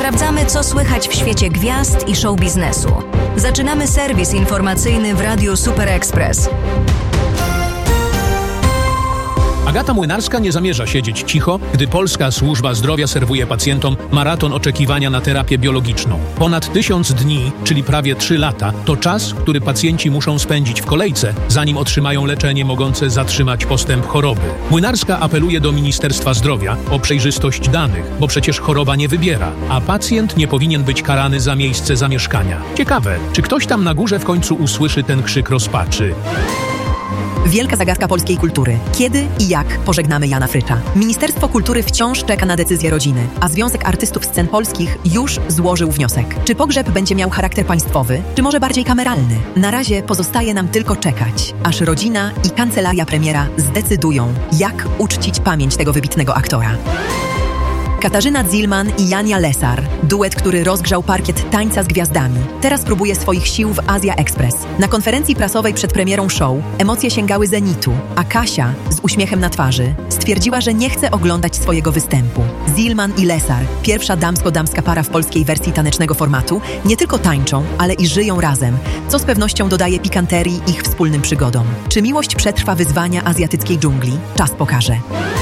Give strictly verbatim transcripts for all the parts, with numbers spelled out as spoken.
Sprawdzamy, co słychać w świecie gwiazd i show biznesu. Zaczynamy serwis informacyjny w Radiu Super Express. Agata Młynarska nie zamierza siedzieć cicho, gdy polska służba zdrowia serwuje pacjentom maraton oczekiwania na terapię biologiczną. Ponad tysiąc dni, czyli prawie trzy lata, to czas, który pacjenci muszą spędzić w kolejce, zanim otrzymają leczenie mogące zatrzymać postęp choroby. Młynarska apeluje do Ministerstwa Zdrowia o przejrzystość danych, bo przecież choroba nie wybiera, a pacjent nie powinien być karany za miejsce zamieszkania. Ciekawe, czy ktoś tam na górze w końcu usłyszy ten krzyk rozpaczy. Wielka zagadka polskiej kultury. Kiedy i jak pożegnamy Jana Frycza? Ministerstwo Kultury wciąż czeka na decyzję rodziny, a Związek Artystów Scen Polskich już złożył wniosek. Czy pogrzeb będzie miał charakter państwowy, czy może bardziej kameralny? Na razie pozostaje nam tylko czekać, aż rodzina i kancelaria premiera zdecydują, jak uczcić pamięć tego wybitnego aktora. Katarzyna Zilman i Jania Lesar, duet, który rozgrzał parkiet Tańca z Gwiazdami, teraz próbuje swoich sił w Azja Express. Na konferencji prasowej przed premierą show emocje sięgały zenitu, a Kasia, z uśmiechem na twarzy, stwierdziła, że nie chce oglądać swojego występu. Zilman i Lesar, pierwsza damsko-damska para w polskiej wersji tanecznego formatu, nie tylko tańczą, ale i żyją razem, co z pewnością dodaje pikanterii ich wspólnym przygodom. Czy miłość przetrwa wyzwania azjatyckiej dżungli? Czas pokaże.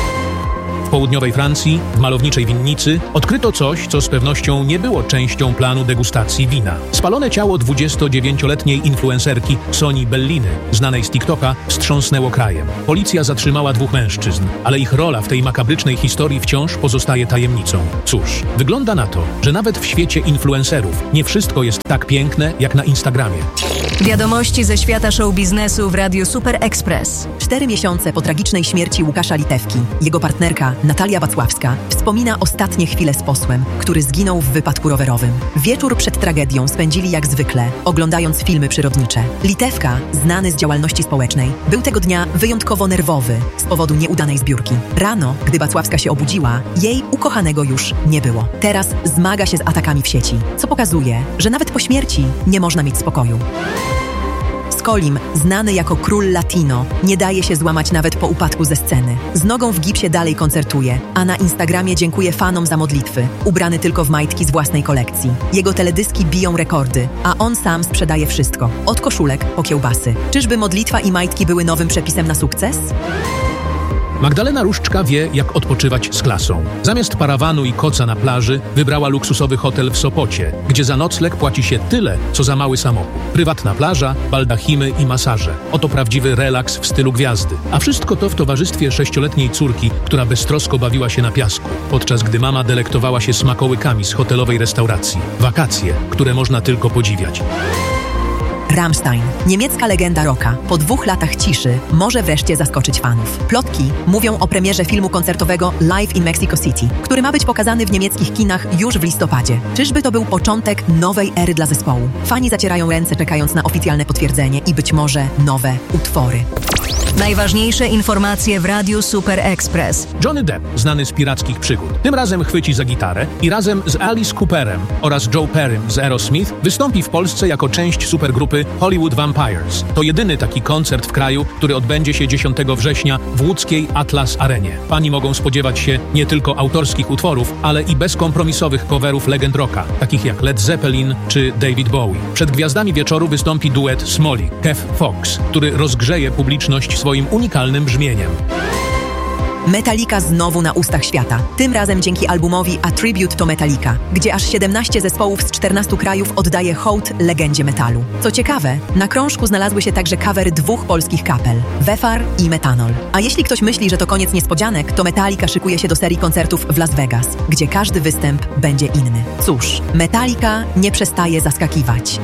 W południowej Francji, w malowniczej winnicy, odkryto coś, co z pewnością nie było częścią planu degustacji wina. Spalone ciało dwudziestodziewięcioletniej influencerki Soni Belliny, znanej z TikToka, wstrząsnęło krajem. Policja zatrzymała dwóch mężczyzn, ale ich rola w tej makabrycznej historii wciąż pozostaje tajemnicą. Cóż, wygląda na to, że nawet w świecie influencerów nie wszystko jest tak piękne, jak na Instagramie. Wiadomości ze świata show biznesu w Radiu Super Express. Cztery miesiące po tragicznej śmierci Łukasza Litewki, jego partnerka Natalia Wacławska wspomina ostatnie chwile z posłem, który zginął w wypadku rowerowym. Wieczór przed tragedią spędzili jak zwykle, oglądając filmy przyrodnicze. Litewka, znany z działalności społecznej, był tego dnia wyjątkowo nerwowy z powodu nieudanej zbiórki. Rano, gdy Wacławska się obudziła, jej ukochanego już nie było. Teraz zmaga się z atakami w sieci, co pokazuje, że nawet po śmierci nie można mieć spokoju. Skolim, znany jako król latino, nie daje się złamać nawet po upadku ze sceny. Z nogą w gipsie dalej koncertuje, a na Instagramie dziękuje fanom za modlitwy, ubrany tylko w majtki z własnej kolekcji. Jego teledyski biją rekordy, a on sam sprzedaje wszystko, od koszulek po kiełbasy. Czyżby modlitwa i majtki były nowym przepisem na sukces? Magdalena Różczka wie, jak odpoczywać z klasą. Zamiast parawanu i koca na plaży wybrała luksusowy hotel w Sopocie, gdzie za nocleg płaci się tyle, co za mały samochód. Prywatna plaża, baldachimy i masaże. Oto prawdziwy relaks w stylu gwiazdy. A wszystko to w towarzystwie sześcioletniej córki, która beztrosko bawiła się na piasku, podczas gdy mama delektowała się smakołykami z hotelowej restauracji. Wakacje, które można tylko podziwiać. Rammstein, niemiecka legenda rocka, po dwóch latach ciszy może wreszcie zaskoczyć fanów. Plotki mówią o premierze filmu koncertowego Live in Mexico City, który ma być pokazany w niemieckich kinach już w listopadzie. Czyżby to był początek nowej ery dla zespołu? Fani zacierają ręce, czekając na oficjalne potwierdzenie i być może nowe utwory. Najważniejsze informacje w Radiu Super Express. Johnny Depp, znany z pirackich przygód, tym razem chwyci za gitarę i razem z Alice Cooperem oraz Joe Perrym z Aerosmith wystąpi w Polsce jako część supergrupy Hollywood Vampires. To jedyny taki koncert w kraju, który odbędzie się dziesiątego września w łódzkiej Atlas Arenie. Fani mogą spodziewać się nie tylko autorskich utworów, ale i bezkompromisowych coverów legend rocka, takich jak Led Zeppelin czy David Bowie. Przed gwiazdami wieczoru wystąpi duet Smolly, Kev Fox, który rozgrzeje publiczność swoim unikalnym brzmieniem. Metallica znowu na ustach świata. Tym razem dzięki albumowi A Tribute to Metallica, gdzie aż siedemnaście zespołów z czternastu krajów oddaje hołd legendzie metalu. Co ciekawe, na krążku znalazły się także covery dwóch polskich kapel, Wefar i Metanol. A jeśli ktoś myśli, że to koniec niespodzianek, to Metallica szykuje się do serii koncertów w Las Vegas, gdzie każdy występ będzie inny. Cóż, Metallica nie przestaje zaskakiwać.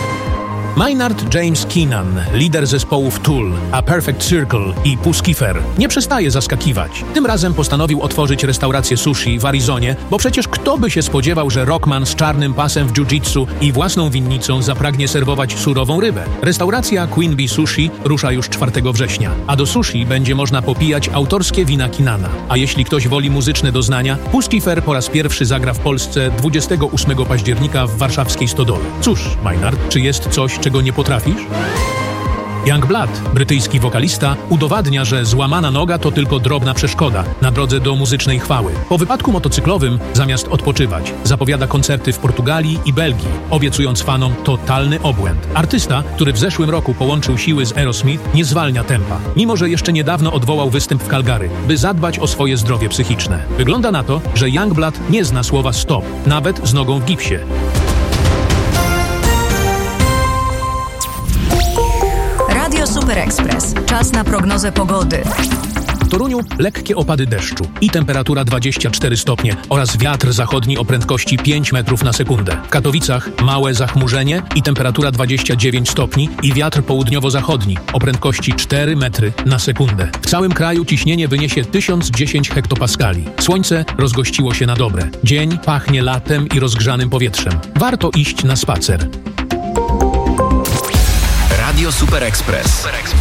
Maynard James Keenan, lider zespołów Tool, A Perfect Circle i Puscifer, nie przestaje zaskakiwać. Tym razem postanowił otworzyć restaurację sushi w Arizonie, bo przecież kto by się spodziewał, że rockman z czarnym pasem w jiu-jitsu i własną winnicą zapragnie serwować surową rybę. Restauracja Queen Bee Sushi rusza już czwartego września, a do sushi będzie można popijać autorskie wina Keenana. A jeśli ktoś woli muzyczne doznania, Puscifer po raz pierwszy zagra w Polsce dwudziestego ósmego października w warszawskiej Stodole. Cóż, Maynard, czy jest coś, czego nie potrafisz? Youngblood, brytyjski wokalista, udowadnia, że złamana noga to tylko drobna przeszkoda na drodze do muzycznej chwały. Po wypadku motocyklowym, zamiast odpoczywać, zapowiada koncerty w Portugalii i Belgii, obiecując fanom totalny obłęd. Artysta, który w zeszłym roku połączył siły z Aerosmith, nie zwalnia tempa, mimo że jeszcze niedawno odwołał występ w Calgary, by zadbać o swoje zdrowie psychiczne. Wygląda na to, że Youngblood nie zna słowa stop, nawet z nogą w gipsie. Radio Super Express. Czas na prognozę pogody. W Toruniu lekkie opady deszczu i temperatura dwadzieścia cztery stopnie oraz wiatr zachodni o prędkości pięć metrów na sekundę. W Katowicach małe zachmurzenie i temperatura dwadzieścia dziewięć stopni i wiatr południowo-zachodni o prędkości cztery metry na sekundę. W całym kraju ciśnienie wyniesie tysiąc dziesięć hektopaskali. Słońce rozgościło się na dobre. Dzień pachnie latem i rozgrzanym powietrzem. Warto iść na spacer. Radio Super Express.